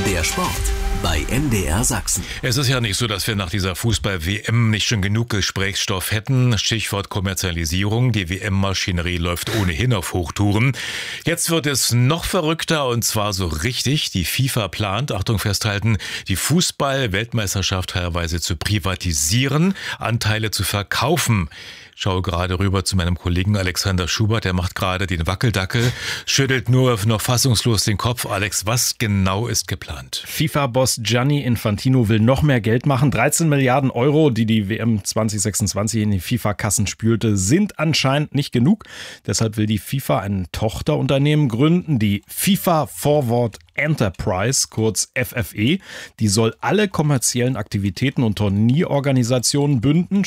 Der Sport bei MDR Sachsen. Es ist ja nicht so, dass wir nach dieser Fußball-WM nicht schon genug Gesprächsstoff hätten. Stichwort Kommerzialisierung. Die WM-Maschinerie läuft ohnehin auf Hochtouren. Jetzt wird es noch verrückter und zwar so richtig. Die FIFA plant, Achtung festhalten, die Fußball-Weltmeisterschaft teilweise zu privatisieren, Anteile zu verkaufen. Schaue gerade rüber zu meinem Kollegen Alexander Schubert, der macht gerade den Wackeldackel, schüttelt nur noch fassungslos den Kopf. Alex, was genau ist geplant? FIFA-Boss Gianni Infantino will noch mehr Geld machen. 13 Milliarden Euro, die die WM 2026 in die FIFA-Kassen spülte, sind anscheinend nicht genug. Deshalb will die FIFA ein Tochterunternehmen gründen, die FIFA Forward Enterprise, kurz FFE. Die soll alle kommerziellen Aktivitäten und Turnierorganisationen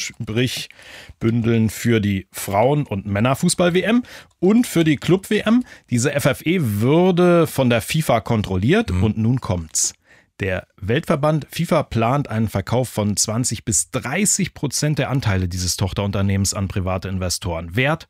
bündeln für die Frauen- und Männerfußball-WM und für die Club-WM. Diese FFE würde von der FIFA kontrolliert und nun kommt's. Der Weltverband FIFA plant einen Verkauf von 20-30% der Anteile dieses Tochterunternehmens an private Investoren. Wert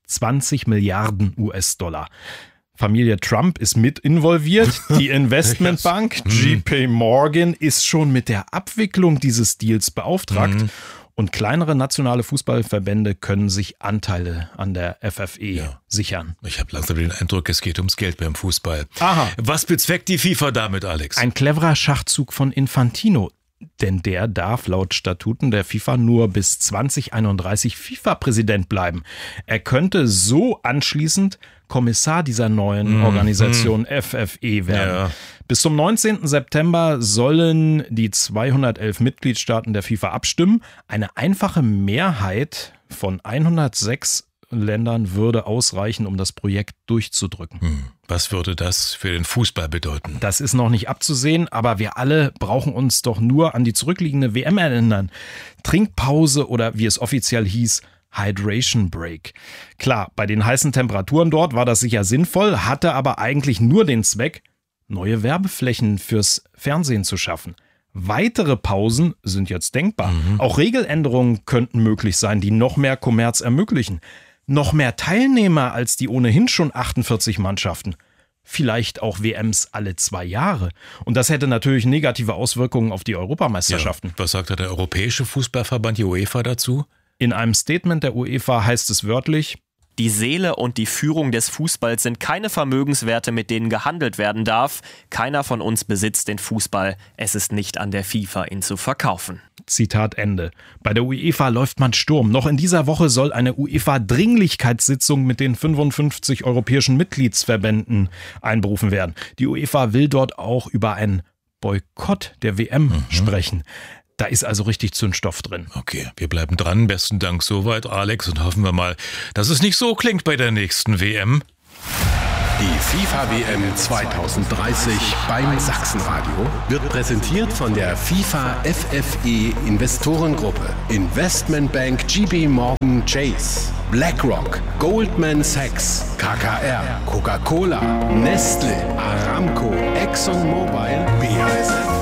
20 Milliarden US-Dollar. Familie Trump ist mit involviert. Die Investmentbank JP Morgan ist schon mit der Abwicklung dieses Deals beauftragt. Und kleinere nationale Fußballverbände können sich Anteile an der FFE sichern. Ich habe langsam den Eindruck, es geht ums Geld beim Fußball. Aha. Was bezweckt die FIFA damit, Alex? Ein cleverer Schachzug von Infantino. Denn der darf laut Statuten der FIFA nur bis 2031 FIFA-Präsident bleiben. Er könnte so anschließend Kommissar dieser neuen Organisation FFE werden. Ja. Bis zum 19. September sollen die 211 Mitgliedstaaten der FIFA abstimmen. Eine einfache Mehrheit von 106 Ländern würde ausreichen, um das Projekt durchzudrücken. Was würde das für den Fußball bedeuten? Das ist noch nicht abzusehen, aber wir alle brauchen uns doch nur an die zurückliegende WM erinnern. Trinkpause oder wie es offiziell hieß, Hydration Break. Klar, bei den heißen Temperaturen dort war das sicher sinnvoll, hatte aber eigentlich nur den Zweck, neue Werbeflächen fürs Fernsehen zu schaffen. Weitere Pausen sind jetzt denkbar. Auch Regeländerungen könnten möglich sein, die noch mehr Kommerz ermöglichen. Noch mehr Teilnehmer als die ohnehin schon 48 Mannschaften. Vielleicht auch WMs alle 2 Jahre. Und das hätte natürlich negative Auswirkungen auf die Europameisterschaften. Ja, was sagt der Europäische Fußballverband, die UEFA, dazu? In einem Statement der UEFA heißt es wörtlich: Die Seele und die Führung des Fußballs sind keine Vermögenswerte, mit denen gehandelt werden darf. Keiner von uns besitzt den Fußball. Es ist nicht an der FIFA, ihn zu verkaufen. Zitat Ende. Bei der UEFA läuft man Sturm. Noch in dieser Woche soll eine UEFA-Dringlichkeitssitzung mit den 55 europäischen Mitgliedsverbänden einberufen werden. Die UEFA will dort auch über einen Boykott der WM sprechen. Da ist also richtig Zündstoff drin. Okay, wir bleiben dran. Besten Dank soweit, Alex. Und hoffen wir mal, dass es nicht so klingt bei der nächsten WM. Die FIFA-WM 2030 beim Sachsenradio wird präsentiert von der FIFA FFE Investorengruppe, Investmentbank JP Morgan Chase, BlackRock, Goldman Sachs, KKR, Coca-Cola, Nestle, Aramco, ExxonMobil, BASF.